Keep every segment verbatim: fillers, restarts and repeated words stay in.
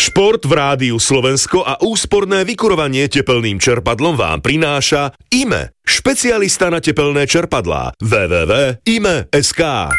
Šport v Rádiu Slovensko a úsporné vykurovanie tepelným čerpadlom vám prináša í em é, špecialista na tepelné čerpadlá. w w w bodka í em é bodka es ká.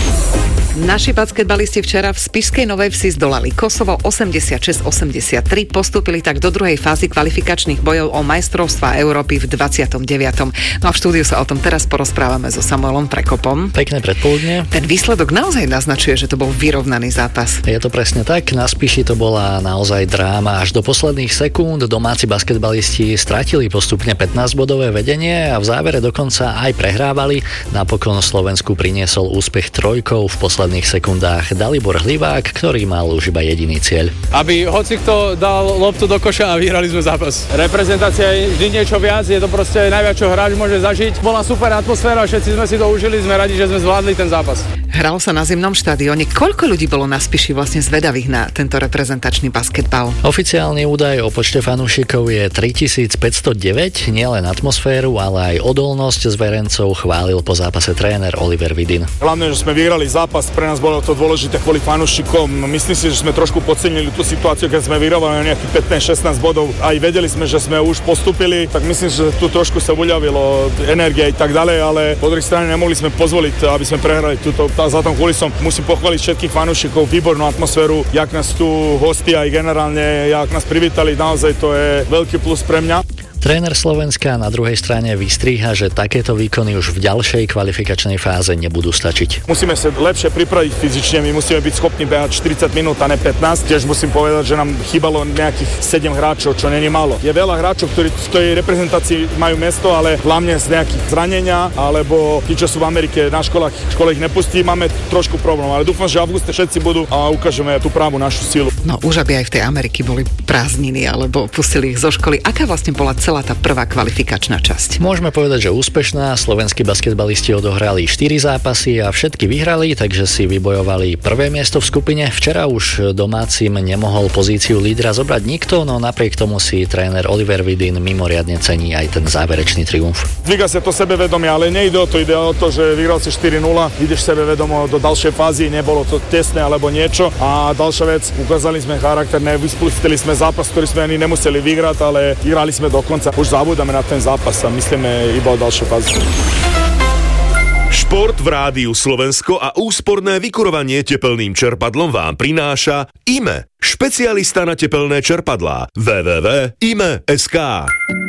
Naši basketbalisti včera v Spišskej Novej Vsi zdolali Kosovo osemdesiatšesť osemdesiattri, postúpili tak do druhej fázy kvalifikačných bojov o majstrovstvá Európy v dvadsiatom deviatom No a v štúdiu sa o tom teraz porozprávame so Samuelom Prekopom. Pekné predpoludne. Ten výsledok naozaj naznačuje, že to bol vyrovnaný zápas. Je to presne tak, na Spiši to bola naozaj dráma. Až do posledných sekúnd domáci basketbalisti stratili postupne pätnásťbodové vedenie a v závere dokonca aj prehrávali. Napokon Slovensku priniesol úspech trojkou v posledných sekundách Dalibor Hlivák, ktorý mal už iba jediný cieľ. Aby hoci kto dal loptu do koša a vyhrali sme zápas. Reprezentácia je vždy niečo viac, je to proste najviac, čo hráč môže zažiť. Bola super atmosféra, všetci sme si to užili, sme radi, že sme zvládli ten zápas. Hralo sa na zimnom štadióne. Koľko ľudí bolo na Spiši vlastne zvedavých na tento reprezentačný basketbal? Oficiálny údaj o počte fanúšikov je tritisícpäťstodeväť, nielen atmosféru, ale aj odolnosť zverencov chválil po zápase tréner Oliver Vidin. Hlavne, že sme vyhrali zápas, pre nás bolo to dôležité kvôli fanúšikom. Myslím si, že sme trošku podcenili tú situáciu, keď sme vyrovali nejakých pätnásť šestnásť bodov. Aj vedeli sme, že sme už postúpili, tak myslím, že tu trošku sa uľavilo energia a tak ďalej, ale po druhej strane nemohli sme pozvoliť, aby sme prehrali túto. Za tom kvôli som musím pochváliť všetkých fanúšikov, výbornú atmosféru, jak nás tu hostia aj generálne, jak nás privítali, naozaj to je veľký plus pre mňa. Tréner Slovenska na druhej strane vystríha, že takéto výkony už v ďalšej kvalifikačnej fáze nebudú stačiť. Musíme sa lepšie pripraviť fyzične, my musíme byť schopní behať štyridsať minút a ne pätnásť. Tiež musím povedať, že nám chýbalo nejakých sedem hráčov, čo není málo. Je veľa hráčov, ktorí v tej reprezentácii majú miesto, ale hlavne z nejakých zranenia, alebo tí, čo sú v Amerike na školách, škola ich nepustí, máme trošku problém, ale dúfam, že v auguste všetci budú a ukážeme tú právu našu silu. No už aby aj v tej Amerike boli prázdniny alebo pustili ich zo školy. Aká vlastne bola celá tá prvá kvalifikačná časť? Môžeme povedať, že úspešná. Slovenskí basketbalisti odohrali štyri zápasy a všetky vyhrali, takže si vybojovali prvé miesto v skupine. Včera už domácim nemohol pozíciu lídra zobrať nikto, no napriek tomu si tréner Oliver Vidin mimoriadne cení aj ten záverečný triumf. Zvyga sa to sebevedomie, ale nejde o to, ide o to, že vyhral si štyri nula, ideš sebevedomo do ďalšej fázy, nebolo to tesné alebo niečo. A ďalšia vec, ukázali sme charakter, nevyspustili sme zápas, ktorý sme ani nemuseli vyhrať, ale vyhrali sme dokonca. Už zabudáme na ten zápas a myslíme iba o ďalšiu fázu. Šport v Rádiu Slovensko a úsporné vykurovanie tepelným čerpadlom vám prináša í em é, špecialista na tepelné čerpadlá. w w w bodka í em é bodka es ká.